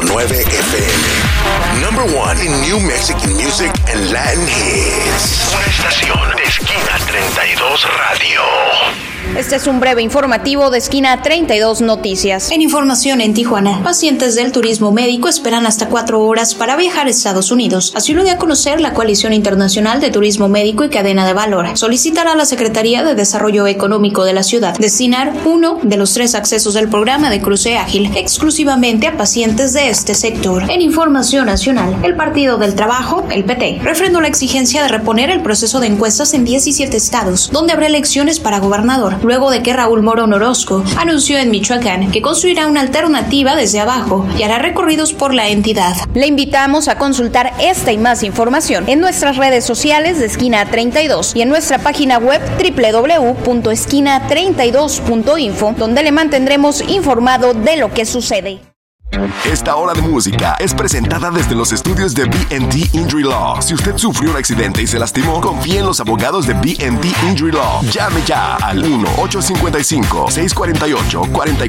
92.9 FM. Number one in New Mexican music and Latin hits. Una estación de Esquina 32 Radio. Este es un breve informativo de Esquina 32 Noticias. En información en Tijuana, pacientes del turismo médico esperan hasta 4 horas para viajar a Estados Unidos. Así lo dio a conocer la Coalición Internacional de Turismo Médico y Cadena de Valor. Solicitará a la Secretaría de Desarrollo Económico de la ciudad destinar uno de los 3 accesos del programa de cruce ágil exclusivamente a pacientes de este sector. En información nacional, el Partido del Trabajo, el PT, refrendó la exigencia de reponer el proceso de encuestas en 17 estados, donde habrá elecciones para gobernador, luego de que Raúl Morón Orozco anunció en Michoacán que construirá una alternativa desde abajo y hará recorridos por la entidad. Le invitamos a consultar esta y más información en nuestras redes sociales de Esquina 32 y en nuestra página web www.esquina32.info, donde le mantendremos informado de lo que sucede. Esta hora de música es presentada desde los estudios de B&T Injury Law. Si usted sufrió un accidente y se lastimó, confíe en los abogados de B&T Injury Law. Llame ya al 1-855-648-44